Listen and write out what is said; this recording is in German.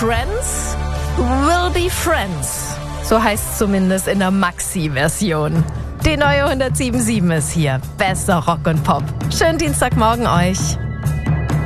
Friends will be friends. So heißt es zumindest in der Maxi-Version. Die neue 107.7 ist hier. Bester Rock und Pop. Schönen Dienstagmorgen euch.